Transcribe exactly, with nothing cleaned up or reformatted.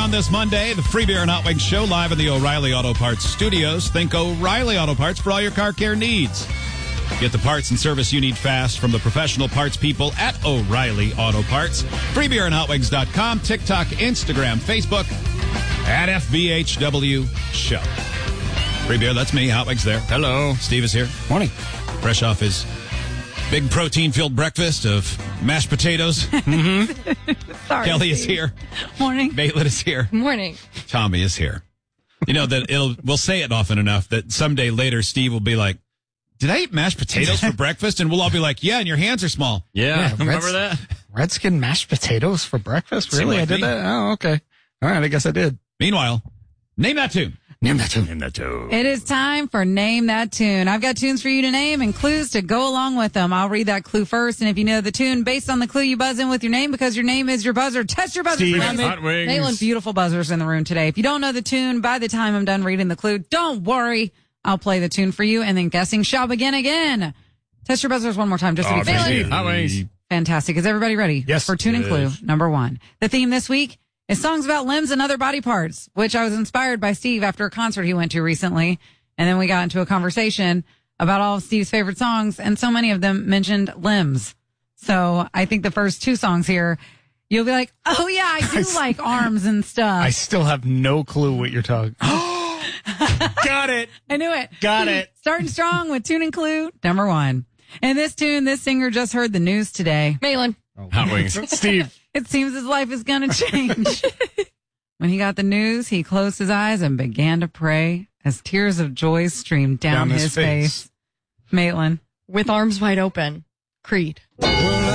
on this Monday. The Free Beer and Hot Wings Show live in the O'Reilly Auto Parts studios. Think O'Reilly Auto Parts for all your car care needs. Get the parts and service you need fast from the professional parts people at O'Reilly Auto Parts. free beer and hot wings dot com, TikTok, Instagram, Facebook, at F B H W Show. Free Beer, that's me. Hot Wings there. Hello. Steve is here. Morning. Fresh off his big protein-filled breakfast of mashed potatoes. Mm-hmm. Sorry, Kelly Steve. is here. Morning. Maitland is here. Morning. Tommy is here. You know that it'll we'll say it often enough that someday later Steve will be like, "Did I eat mashed potatoes for breakfast?" And we'll all be like, "Yeah, and your hands are small." Yeah, Yeah, remember Reds- that? Redskin mashed potatoes for breakfast? Seemed Really? like I did me. that? Oh, okay. All right, I guess I did. Meanwhile, name that tune. Name that tune. Name that too. It is time for Name That Tune. I've got tunes for you to name and clues to go along with them. I'll read that clue first, and if you know the tune based on the clue, you buzz in with your name because your name is your buzzer. Test your buzzer. Steve. friends. Hot Wings. Maitland, beautiful buzzers in the room today. If you don't know the tune, by the time I'm done reading the clue, don't worry. I'll play the tune for you, and then guessing shall begin again. Test your buzzers one more time, just to be fair. Steve. Hot Wings. Fantastic. Is everybody ready? Yes. For tune and clue Yes. number one. The theme this week is songs about limbs and other body parts, which I was inspired by Steve after a concert he went to recently. And then we got into a conversation about all of Steve's favorite songs, and so many of them mentioned limbs. So I think the first two songs here, you'll be like, oh yeah, I do like arms and stuff. I still have no clue what you're talking. Got it. I knew it. Got it. Starting strong with tune and clue number one. In this tune, this singer just heard the news today. Malin. Hot Wings. Steve. It seems his life is going to change. When he got the news, he closed his eyes and began to pray as tears of joy streamed down, Down his his face. face. Maitland. With arms wide open. Creed. Well,